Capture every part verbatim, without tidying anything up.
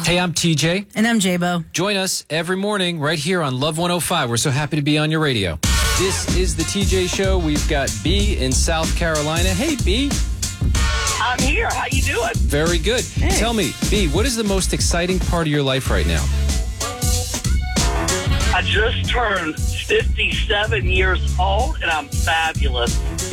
Hey, I'm T J. And I'm J-Bo. Join us every morning right here on Love one oh five. We're so happy to be on your radio. This is the T J Show. We've got B in South Carolina. Hey, B. I'm here. How you doing? Very good. Hey. Tell me, B, what is the most exciting part of your life right now? I just turned fifty-seven years old, and I'm fabulous.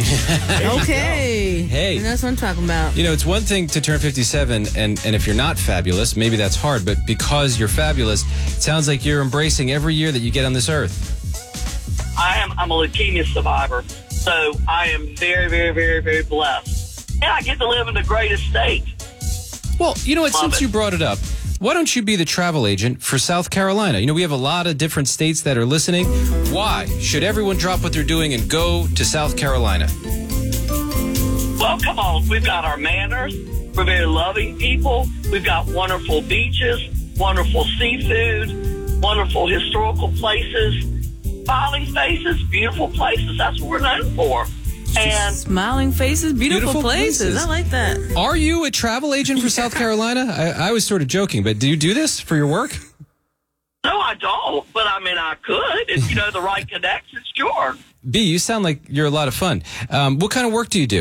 Okay. Hey. And that's what I'm talking about. You know, it's one thing to turn fifty-seven, and, and if you're not fabulous, maybe that's hard, but because you're fabulous, it sounds like you're embracing every year that you get on this earth. I am. I'm a leukemia survivor, so I am very, very, very, very blessed. And I get to live in the greatest state. Well, you know what, Love since it. you brought it up, why don't you be the travel agent for South Carolina? You know, we have a lot of different states that are listening. Why should everyone drop what they're doing and go to South Carolina? Well, come on. We've got our manners. We're very loving people. We've got wonderful beaches, wonderful seafood, wonderful historical places, smiling faces, beautiful places. That's what we're known for. And Smiling faces, beautiful, Beautiful places. places. I like that. Are you a travel agent for South Carolina? I, I was sort of joking, but do you do this for your work? no, I don't. But I mean, I could if you know the right connections. Sure. B, you sound like you're a lot of fun. Um, what kind of work do you do?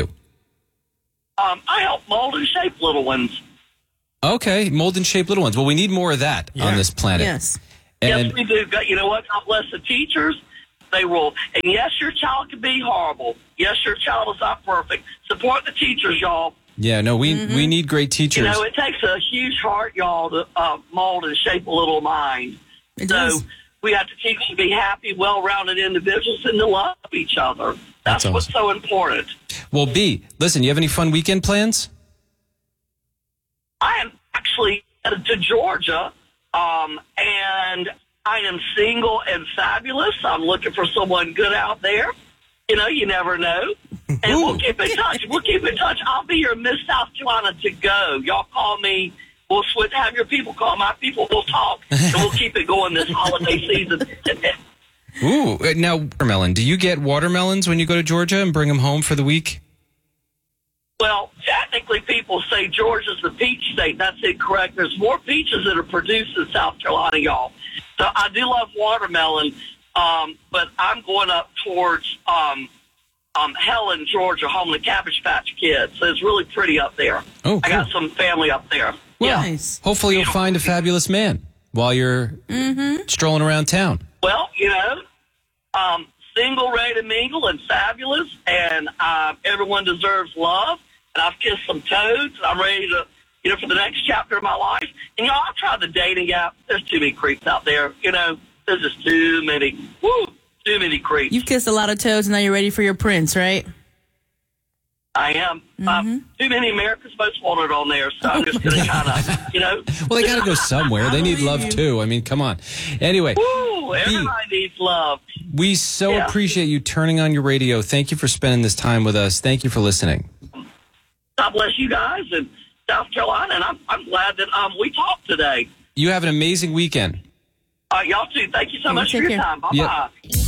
Um, I help mold and shape little ones. Okay, mold and shape little ones. Well, we need more of that on this planet. Yes. And Yes, we do. But you know what? God bless the teachers. They will. And yes, your child can be horrible. Yes, your child is not perfect. Support the teachers, y'all. yeah, no, we we need great teachers. You know, it takes a huge heart, y'all, to uh, mold and shape a little mind. It So does. we have to teach them to be happy, well-rounded individuals and to love each other. That's, That's what's so important. Well, B, listen, you have any fun weekend plans? I am actually headed to Georgia, um, and I am single and fabulous. I'm looking for someone good out there. You know, you never know. And we'll keep in touch. We'll keep in touch. I'll be your Miss South Carolina to go. Y'all call me. We'll switch. Have your people call my people. We'll talk, and we'll keep it going this holiday season. Ooh, uh, now, watermelon. Do you get watermelons when you go to Georgia and bring them home for the week? Well, technically, people say Georgia's the peach state. That's incorrect. There's more peaches that are produced in South Carolina, y'all. So I do love watermelon, um, but I'm going up towards um, um, Helen, Georgia, home of the Cabbage Patch Kids. So it's really pretty up there. Oh, I got cool. some family up there. Well, yeah. Nice. hopefully you'll find a fabulous man while you're strolling around town. Well, you know, um, single, ready to mingle, and fabulous, and uh, everyone deserves love. And I've kissed some toads. And I'm ready to, you know, for the next chapter of my life. And, you know, I've tried the dating app. There's too many creeps out there. You know, there's just too many. Woo, too many creeps. You've kissed a lot of toads, and now you're ready for your prince, right? I am. Um, too many America's Most Wanted on there, so I'm just going to kind of, you know. Well, they got to go somewhere. They need love, too. I mean, come on. Anyway, Woo, everybody needs love. we so Yeah. appreciate you turning on your radio. Thank you for spending this time with us. Thank you for listening. God bless you guys in South Carolina, and I'm, I'm glad that um, we talked today. You have an amazing weekend. Uh, y'all too. Thank you so Yeah, much for take your care. time. Bye-bye. Yeah.